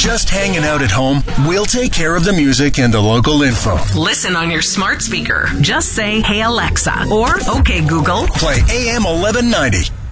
just hanging out at home, we'll take care of the music and the local info. Listen on your smart speaker. Just say, "Hey Alexa," or "Okay Google." Play AM 1190.